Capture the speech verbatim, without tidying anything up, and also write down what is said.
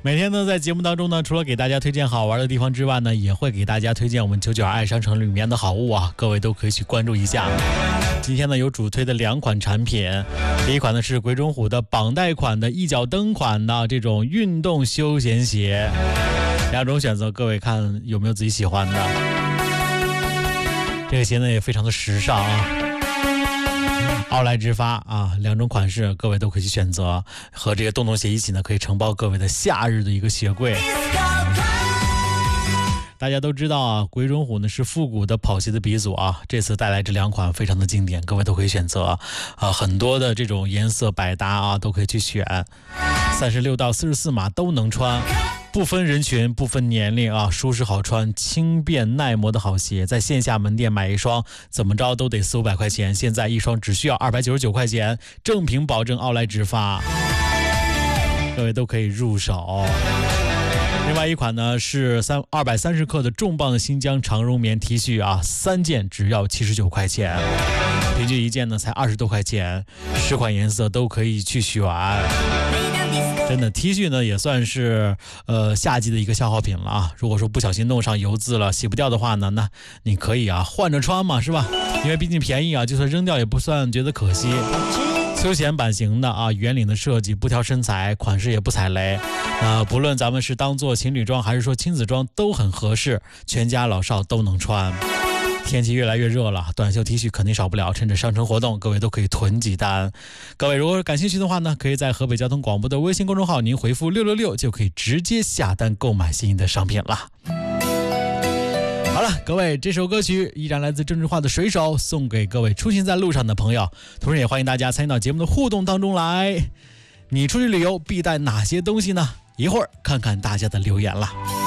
每天呢，在节目当中呢，除了给大家推荐好玩的地方之外呢，也会给大家推荐我们九九二爱商城里面的好物啊，各位都可以去关注一下。今天呢，有主推的两款产品，第一款呢是鬼冢虎的绑带款的一脚蹬款的这种运动休闲鞋，两种选择，各位看有没有自己喜欢的。这个鞋呢也非常的时尚啊。奥莱之发啊，两种款式各位都可以去选择，和这个洞洞鞋一起呢，可以承包各位的夏日的一个鞋柜。大家都知道啊，鬼冢虎呢是复古的跑鞋的鼻祖啊，这次带来这两款非常的经典，各位都可以选择啊，很多的这种颜色百搭啊，都可以去选，三十六到四十四码都能穿。不分人群，不分年龄啊，舒适好穿，轻便耐磨的好鞋，在线下门店买一双怎么着都得四五百块钱，现在一双只需要二百九十九块钱，正品保证，奥莱直发，各位都可以入手。另外一款呢是三二百三十克的重磅新疆长绒棉 T 恤啊，三件只要七十九块钱，平均一件呢才二十多块钱，十款颜色都可以去选。真的 T 恤呢也算是呃夏季的一个消耗品了啊。如果说不小心弄上油渍了，洗不掉的话呢，那你可以啊换着穿嘛，是吧？因为毕竟便宜啊，就算扔掉也不算觉得可惜。休闲版型的啊，圆领的设计，不挑身材，款式也不踩雷。那、呃、不论咱们是当做情侣装还是说亲子装都很合适，全家老少都能穿。天气越来越热了，短袖 T 恤肯定少不了，趁着商城活动，各位都可以囤几单。各位如果感兴趣的话呢，可以在河北交通广播的微信公众号，您回复六六六就可以直接下单购买心仪的商品了。好了，各位，这首歌曲依然来自郑智化的《水手》，送给各位出行在路上的朋友，同时也欢迎大家参与到节目的互动当中来。你出去旅游必带哪些东西呢？一会儿看看大家的留言了。